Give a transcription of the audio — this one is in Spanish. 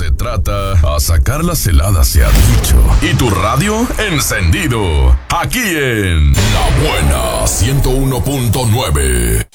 se trata, a sacar las heladas se ha dicho. Y tu radio encendido, aquí en La Buena 101.9.